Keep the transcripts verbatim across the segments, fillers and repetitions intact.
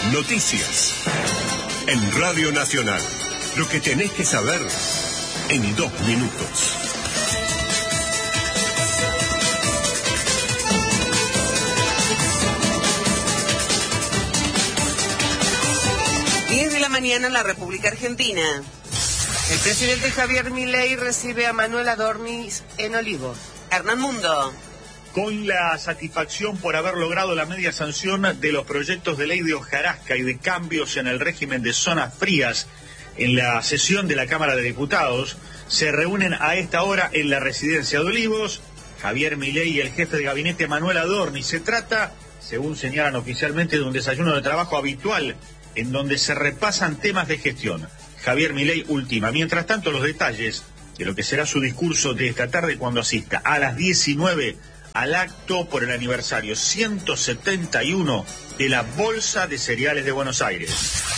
Noticias. En Radio Nacional. Lo que tenés que saber en dos minutos. diez de la mañana en la República Argentina. El presidente Javier Milei recibe a Manuel Adornis en Olivos. Hernán Mundo. Con la satisfacción por haber logrado la media sanción de los proyectos de ley de hojarasca y de cambios en el régimen de zonas frías en la sesión de la Cámara de Diputados, se reúnen a esta hora en la residencia de Olivos Javier Milei y el jefe de gabinete Manuel Adornis. Se trata, según señalan oficialmente, de un desayuno de trabajo habitual en donde se repasan temas de gestión. Javier Milei ultima. Mientras tanto, los detalles de lo que será su discurso de esta tarde cuando asista a las diecinueve al acto por el aniversario ciento setenta y uno de la Bolsa de Cereales de Buenos Aires.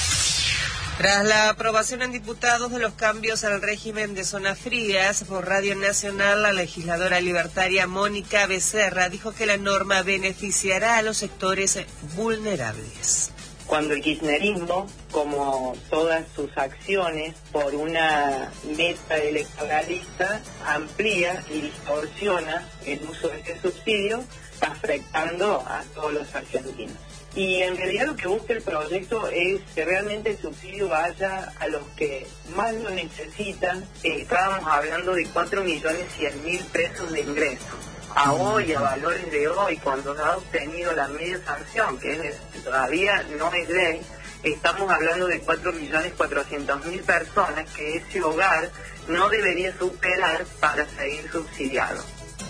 Tras la aprobación en diputados de los cambios al régimen de zonas frías, por Radio Nacional, la legisladora libertaria Mónica Becerra dijo que la norma beneficiará a los sectores vulnerables. Cuando el kirchnerismo, como todas sus acciones, por una meta electoralista, amplía y distorsiona el uso de este subsidio, afectando a todos los argentinos. Y en realidad lo que busca el proyecto es que realmente el subsidio vaya a los que más lo necesitan. Eh, estábamos hablando de cuatro millones cien mil pesos de ingresos. A hoy, a valores de hoy, cuando se ha obtenido la media sanción, que es, todavía no es ley, estamos hablando de cuatro millones cuatrocientas mil personas que ese hogar no debería superar para seguir subsidiado.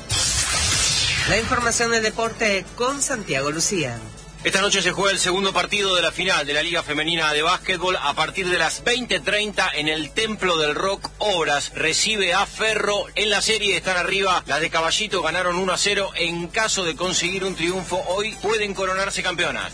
La información del deporte con Santiago Lucía. Esta noche se juega el segundo partido de la final de la Liga Femenina de Básquetbol a partir de las veinte treinta en el Templo del Rock. Obras recibe a Ferro. En la serie están arriba las de Caballito, ganaron uno a cero. En caso de conseguir un triunfo hoy pueden coronarse campeonas.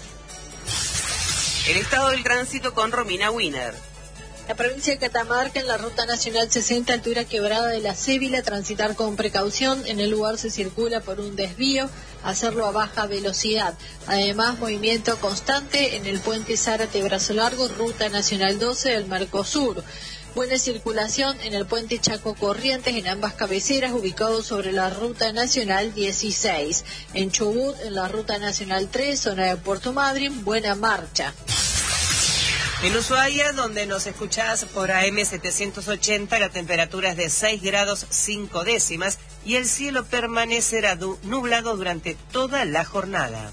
El estado del tránsito con Romina Wiener. La provincia de Catamarca, en la Ruta Nacional sesenta, altura Quebrada de la Cébila, transitar con precaución. En el lugar se circula por un desvío, hacerlo a baja velocidad. Además, movimiento constante en el puente Zárate Brazo Largo, Ruta Nacional doce del Mercosur. Buena circulación en el puente Chaco Corrientes en ambas cabeceras, ubicado sobre la Ruta Nacional dieciséis. En Chubut, en la Ruta Nacional tres, zona de Puerto Madryn, buena marcha. En Ushuaia, donde nos escuchás por A M setecientos ochenta, la temperatura es de seis grados cinco décimas y el cielo permanecerá nublado durante toda la jornada.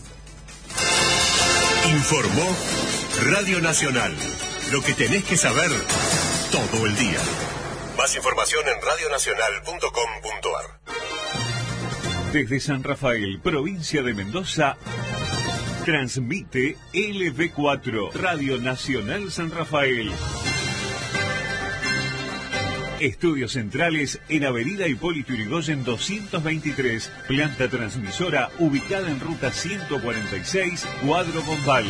Informó Radio Nacional. Lo que tenés que saber todo el día. Más información en radio nacional punto com punto a r. Desde San Rafael, provincia de Mendoza, transmite L B cuatro, Radio Nacional San Rafael. Estudios centrales en Avenida Hipólito Yrigoyen doscientos veintitrés, planta transmisora ubicada en ruta ciento cuarenta y seis, Cuadro Bombal.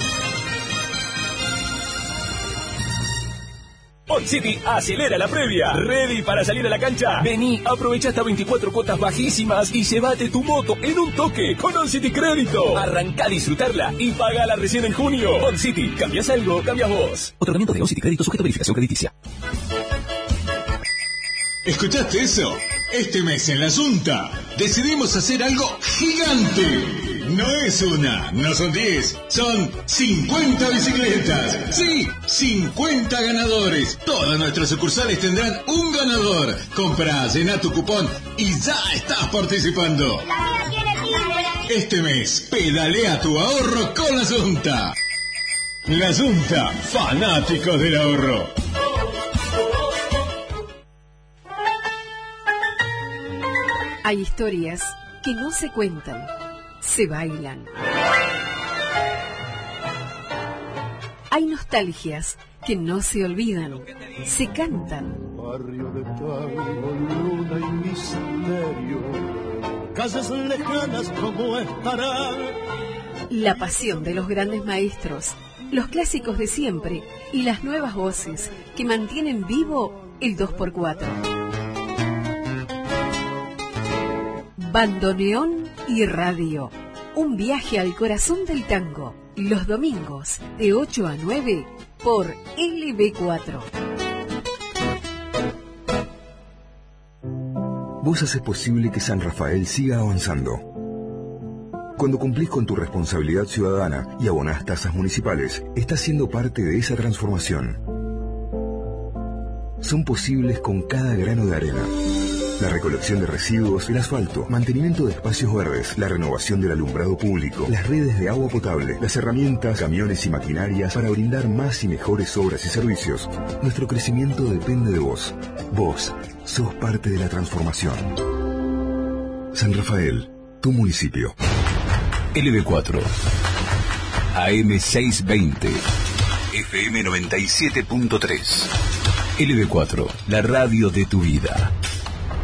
OnCity acelera la previa. ¿Ready para salir a la cancha? Vení, aprovecha hasta veinticuatro cuotas bajísimas y llévate tu moto en un toque con OnCity Crédito. Arrancá a disfrutarla y pagala recién en junio. OnCity, cambias algo, cambias vos. Otorgamiento de OnCity Crédito sujeto a verificación crediticia. ¿Escuchaste eso? Este mes en la Junta decidimos hacer algo gigante. No es una, no son diez, son cincuenta bicicletas. Sí, cincuenta ganadores. Todas nuestras sucursales tendrán un ganador. Comprá, llená tu cupón y ya estás participando. Este mes, pedalea tu ahorro con la Junta. La Junta, fanáticos del ahorro. Hay historias que no se cuentan, se bailan. Hay nostalgias que no se olvidan, se cantan. Barrio de tango, luna y misterio, casas lejanas como estarán. La pasión de los grandes maestros, los clásicos de siempre y las nuevas voces que mantienen vivo el dos por cuatro. Bandoneón y radio. Un viaje al corazón del tango. Los domingos, de ocho a nueve, por L B cuatro. Vos haces posible que San Rafael siga avanzando. Cuando cumplís con tu responsabilidad ciudadana y abonás tasas municipales, estás siendo parte de esa transformación. Son posibles con cada grano de arena. La recolección de residuos, el asfalto, mantenimiento de espacios verdes, la renovación del alumbrado público, las redes de agua potable, las herramientas, camiones y maquinarias para brindar más y mejores obras y servicios. Nuestro crecimiento depende de vos. Vos sos parte de la transformación. San Rafael, tu municipio. L B cuatro, A M seiscientos veinte, F M noventa y siete punto tres. L B cuatro, la radio de tu vida.